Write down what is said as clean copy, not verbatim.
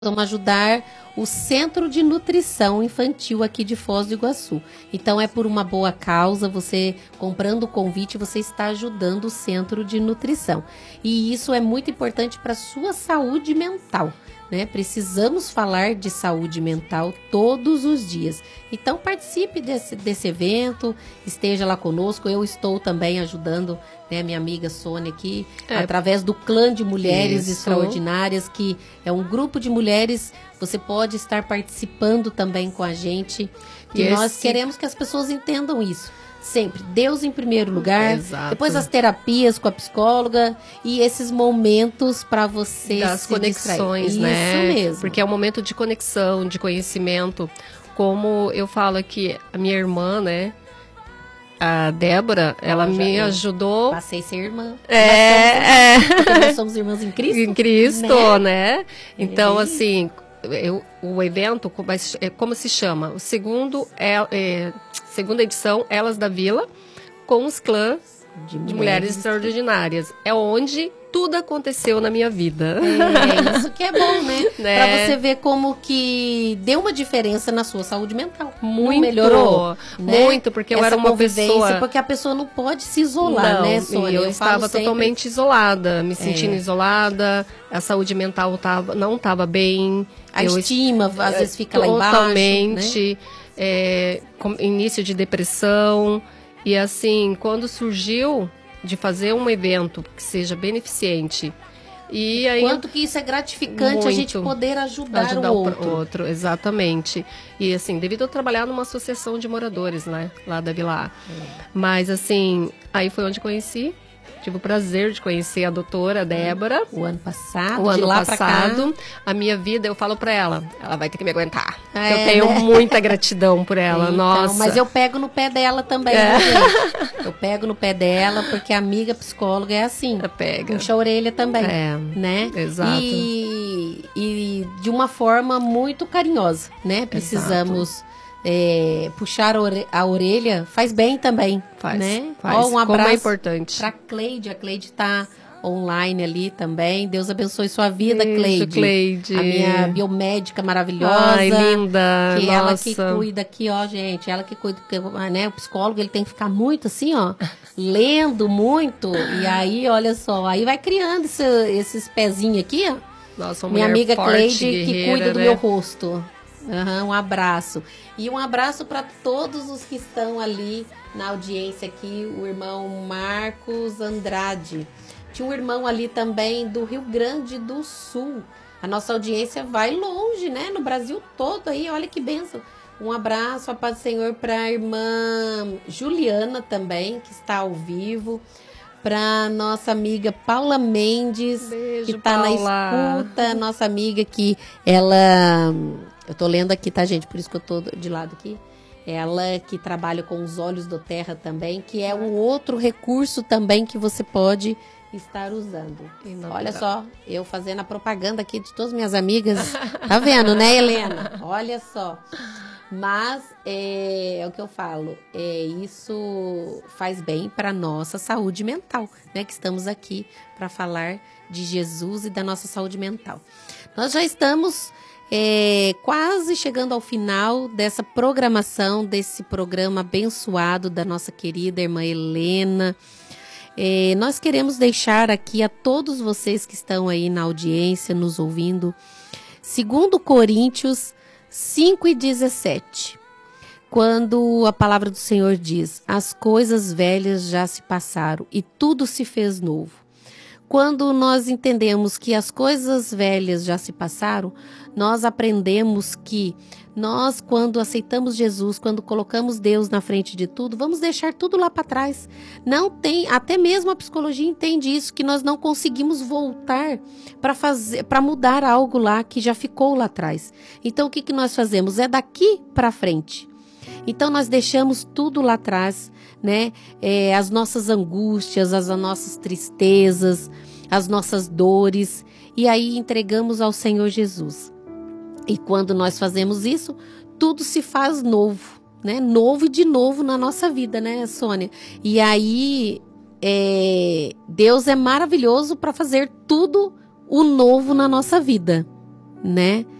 vamos ajudar o Centro de Nutrição Infantil aqui de Foz do Iguaçu. Então é por uma boa causa, você comprando o convite, você está ajudando o Centro de Nutrição. E isso é muito importante para a sua saúde mental, né? Precisamos falar de saúde mental todos os dias. Então participe desse evento, esteja lá conosco. Eu estou também ajudando, né, minha amiga Sônia aqui, através do Clã de Mulheres Extraordinárias, que é um grupo de mulheres. Você pode estar participando também com a gente. E nós queremos que as pessoas entendam isso. Sempre, Deus em primeiro lugar, depois as terapias com a psicóloga e esses momentos para você das conexões, né? Isso mesmo. Porque é um momento de conexão, de conhecimento. Como eu falo aqui, a minha irmã, né? A Débora, ela me ajudou. Passei a ser irmã. Porque nós somos irmãs em Cristo. Em Cristo, né? Então, assim, o evento, como se chama? O segunda edição, Elas da Vila, com os clãs de mulheres extraordinárias. É onde tudo aconteceu na minha vida. Isso que é bom, né? Pra você ver como que deu uma diferença na sua saúde mental. Muito. Melhorou. Muito, porque eu era uma pessoa... Porque a pessoa não pode se isolar, né, Sônia? Eu estava totalmente isolada, me sentindo isolada, a saúde mental não estava bem. A estima, às vezes, fica lá embaixo. Totalmente. Né? Início de depressão. E assim, quando surgiu de fazer um evento que seja beneficente. E aí, quanto que isso é gratificante, muito, a gente poder ajudar o outro. Exatamente. E assim, devido a trabalhar numa associação de moradores, né, lá da Vila A. Mas assim, aí foi onde conheci. Tive o prazer de conhecer a doutora Débora. O ano passado, a minha vida, eu falo pra ela vai ter que me aguentar. Eu tenho muita gratidão por ela, então, nossa. Mas eu pego no pé dela também, gente. Eu pego no pé dela, porque a amiga psicóloga é assim. Puxa a orelha também, né? Exato. E de uma forma muito carinhosa, né? Precisamos... puxar a orelha faz bem também, né? Um abraço. Como é importante. Pra Cleide, a Cleide tá online ali também. Deus abençoe sua vida, Beijo, Cleide. A minha biomédica maravilhosa. Ai, linda. Que ela que cuida aqui, ó, gente. Ela que cuida, porque, né, o psicólogo, ele tem que ficar muito assim, ó, lendo muito. E aí, olha só, aí vai criando esses pezinhos aqui, ó. Nossa, minha amiga forte, Cleide, que cuida do meu rosto. Um abraço. E um abraço para todos os que estão ali na audiência aqui, o irmão Marcos Andrade. Tinha um irmão ali também do Rio Grande do Sul. A nossa audiência vai longe, né? No Brasil todo aí, olha que bênção. Um abraço, a paz do Senhor, para a irmã Juliana também, que está ao vivo. Para nossa amiga Paula Mendes, beijo, que está na escuta. Nossa amiga que ela... Eu tô lendo aqui, tá, gente? Por isso que eu tô de lado aqui. Ela que trabalha com os Olhos do Terra também, que é um outro recurso também que você pode estar usando. Olha só, eu fazendo a propaganda aqui de todas as minhas amigas. Tá vendo, né, Helena? Olha só. Mas é o que eu falo, isso faz bem para nossa saúde mental, né? Que estamos aqui para falar de Jesus e da nossa saúde mental. Nós já estamos quase chegando ao final dessa programação, desse programa abençoado da nossa querida irmã Helena. Nós queremos deixar aqui a todos vocês que estão aí na audiência, nos ouvindo, 2 Coríntios 5:17, quando a palavra do Senhor diz: as coisas velhas já se passaram e tudo se fez novo. Quando nós entendemos que as coisas velhas já se passaram, nós aprendemos que nós, quando aceitamos Jesus, quando colocamos Deus na frente de tudo, vamos deixar tudo lá para trás. Não tem, até mesmo a psicologia entende isso, que nós não conseguimos voltar para mudar algo lá que já ficou lá atrás. Então, o que nós fazemos? É daqui para frente. Então, nós deixamos tudo lá atrás, né? As nossas angústias, as nossas tristezas, as nossas dores, e aí entregamos ao Senhor Jesus. E quando nós fazemos isso, tudo se faz novo, né? Novo e de novo na nossa vida, né, Sônia? E aí, Deus é maravilhoso para fazer tudo o novo na nossa vida, né?